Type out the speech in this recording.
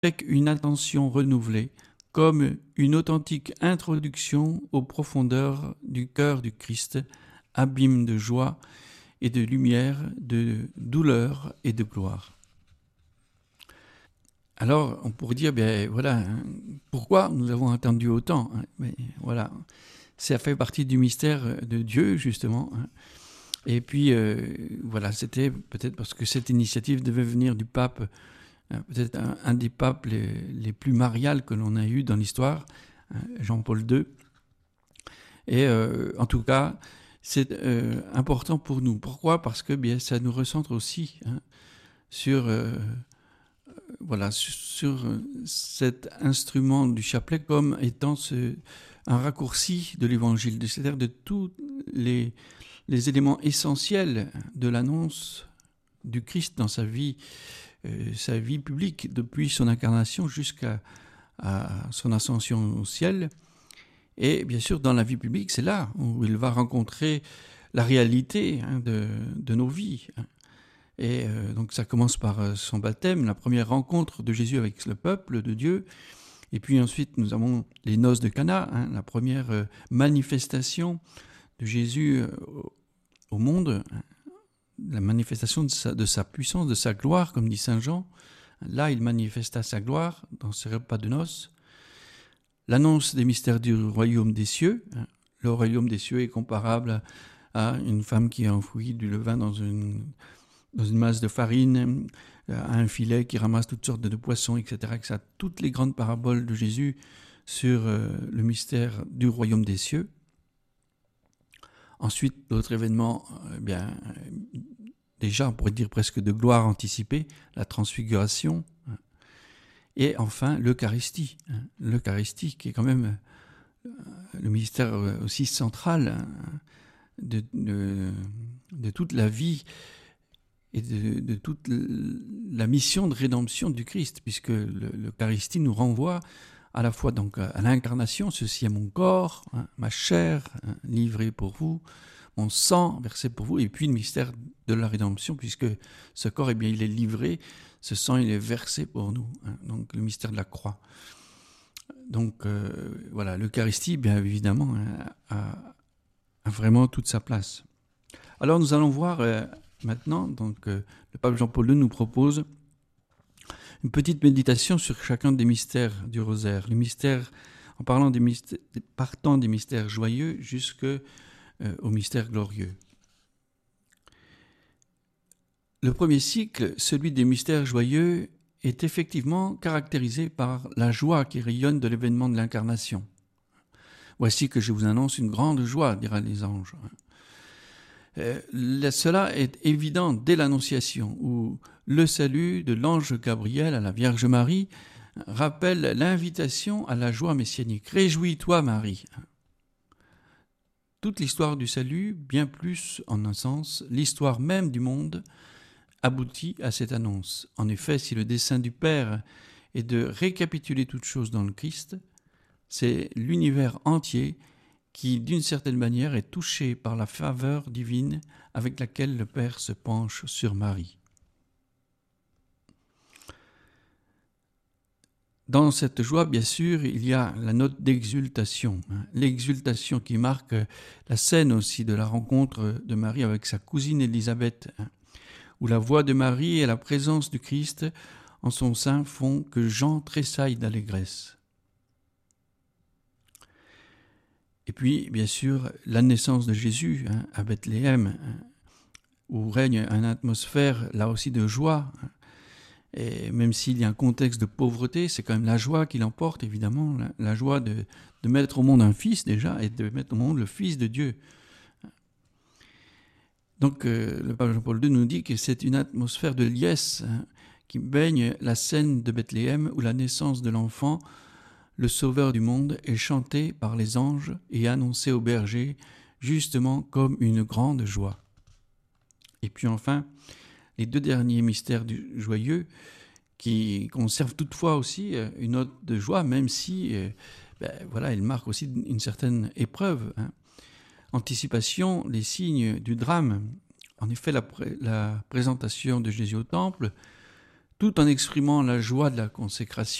avec une attention renouvelée, comme une authentique introduction aux profondeurs du cœur du Christ, abîme de joie et de lumière, de douleur et de gloire. Alors, on pourrait dire, ben voilà, pourquoi nous avons attendu autant, mais voilà, ça fait partie du mystère de Dieu, justement. Et puis, voilà, c'était peut-être parce que cette initiative devait venir du pape, peut-être un des papes les plus mariales que l'on a eu dans l'histoire, Jean-Paul II. Et en tout cas, c'est important pour nous. Pourquoi ? Parce que bien, ça nous recentre aussi sur cet instrument du chapelet comme étant un raccourci de l'évangile, c'est-à-dire de tous les éléments essentiels de l'annonce du Christ dans sa vie publique, depuis son incarnation jusqu'à son ascension au ciel. Et bien sûr, dans la vie publique, c'est là où il va rencontrer la réalité de nos vies. Et donc ça commence par son baptême, la première rencontre de Jésus avec le peuple de Dieu. Et puis ensuite, nous avons les noces de Cana, la première manifestation de Jésus au monde, la manifestation de sa puissance, de sa gloire, comme dit saint Jean. Là, il manifesta sa gloire dans ce repas de noces. L'annonce des mystères du royaume des cieux. Le royaume des cieux est comparable à une femme qui a enfoui du levain dans une masse de farine, à un filet qui ramasse toutes sortes de poissons, etc. etc. Toutes les grandes paraboles de Jésus sur le mystère du royaume des cieux. Ensuite, l'autre événement, déjà on pourrait dire presque de gloire anticipée, la transfiguration. Et enfin, l'Eucharistie. L'Eucharistie qui est quand même le mystère aussi central de toute la vie et de toute la mission de rédemption du Christ, puisque l'Eucharistie nous renvoie à la fois donc à l'incarnation, ceci est mon corps, ma chair livrée pour vous, mon sang versé pour vous, et puis le mystère de la rédemption, puisque ce corps, eh bien, il est livré, ce sang, il est versé pour nous, donc le mystère de la croix. Donc voilà, l'Eucharistie, bien évidemment, a vraiment toute sa place. Alors nous allons voir maintenant, donc le pape Jean-Paul II nous propose une petite méditation sur chacun des mystères du rosaire. Les mystères, en parlant partant des mystères joyeux jusqu'au mystère glorieux. Le premier cycle, celui des mystères joyeux, est effectivement caractérisé par la joie qui rayonne de l'événement de l'incarnation. Voici que je vous annonce une grande joie, dira les anges. Cela est évident dès l'Annonciation, où le salut de l'ange Gabriel à la Vierge Marie rappelle l'invitation à la joie messianique. Réjouis-toi, Marie. Toute l'histoire du salut, bien plus en un sens, l'histoire même du monde, aboutit à cette annonce. En effet, si le dessein du Père est de récapituler toutes choses dans le Christ, c'est l'univers entier qui, d'une certaine manière, est touché par la faveur divine avec laquelle le Père se penche sur Marie. Dans cette joie, bien sûr, il y a la note d'exultation, l'exultation qui marque la scène aussi de la rencontre de Marie avec sa cousine Élisabeth, où la voix de Marie et la présence du Christ en son sein font que Jean tressaille d'allégresse. Et puis, bien sûr, la naissance de Jésus à Bethléem, où règne une atmosphère, là aussi, de joie. Et même s'il y a un contexte de pauvreté, c'est quand même la joie qui l'emporte, évidemment, la joie de mettre au monde un fils, déjà, et de mettre au monde le Fils de Dieu. Donc, le pape Jean-Paul II nous dit que c'est une atmosphère de liesse qui baigne la scène de Bethléem, où la naissance de l'enfant, le Sauveur du monde, est chanté par les anges et annoncé aux bergers, justement comme une grande joie. Et puis enfin, les deux derniers mystères joyeux, qui conservent toutefois aussi une note de joie, même si ils marquent aussi une certaine épreuve. Anticipation, les signes du drame. En effet, la présentation de Jésus au temple, tout en exprimant la joie de la consécration.